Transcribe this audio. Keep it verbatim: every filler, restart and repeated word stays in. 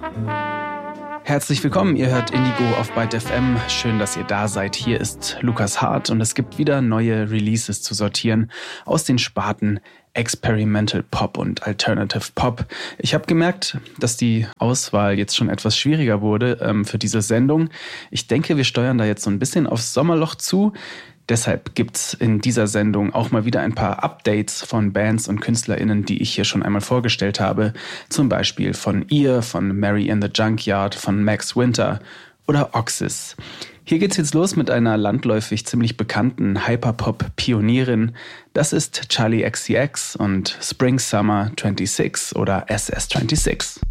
Herzlich willkommen, ihr hört Indigo auf Byte F M. Schön, dass ihr da seid. Hier ist Lukas Hart und es gibt wieder neue Releases zu sortieren aus den Sparten Experimental Pop und Alternative Pop. Ich habe gemerkt, dass die Auswahl jetzt schon etwas schwieriger wurde ähm, für diese Sendung. Ich denke, wir steuern da jetzt so ein bisschen aufs Sommerloch zu. Deshalb gibt's in dieser Sendung auch mal wieder ein paar Updates von Bands und KünstlerInnen, die ich hier schon einmal vorgestellt habe. Zum Beispiel von ihr, von Mary in the Junkyard, von Max Winter oder Oxys. Hier geht's jetzt los mit einer landläufig ziemlich bekannten Hyperpop-Pionierin. Das ist Charli X C X und Spring Summer sechsundzwanzig oder S S sechsundzwanzig.